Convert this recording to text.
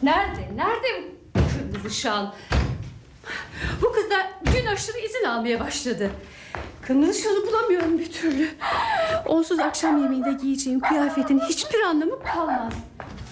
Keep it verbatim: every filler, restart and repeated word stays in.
Nerede? Nerede bu kırmızı şal? Bu kız da gün aşırı izin almaya başladı. Kırmızı şalı bulamıyorum bir türlü. Onsuz akşam yemeğinde giyeceğim kıyafetin hiçbir anlamı kalmaz.